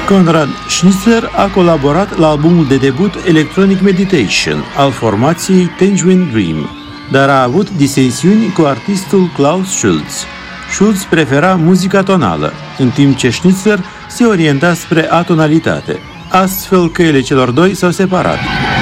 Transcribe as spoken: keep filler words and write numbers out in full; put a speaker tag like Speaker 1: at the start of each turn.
Speaker 1: Konrad Schnitzler a colaborat la albumul de debut Electronic Meditation al formației Tangerine Dream, dar a avut disensiuni cu artistul Klaus Schulze. Schulze prefera muzica tonală, în timp ce Schnitzler se orienta spre atonalitate. Astfel, căile celor doi s-au separat.